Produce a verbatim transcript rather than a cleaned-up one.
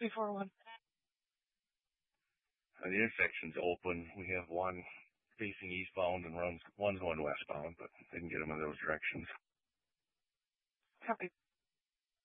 three four one. Uh, the intersection's open. We have one facing eastbound and runs, one's going westbound, but they can get them in those directions. Copy.